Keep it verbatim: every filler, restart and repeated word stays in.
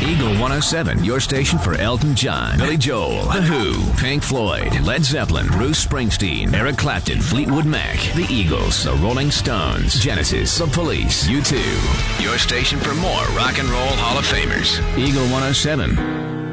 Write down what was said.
Eagle one oh seven, your station for Elton John, Billy Joel, The Who, Pink Floyd, Led Zeppelin, Bruce Springsteen, Eric Clapton, Fleetwood Mac, The Eagles, The Rolling Stones, Genesis, The Police, U two. Your station for more rock and roll Hall of Famers. Eagle one oh seven.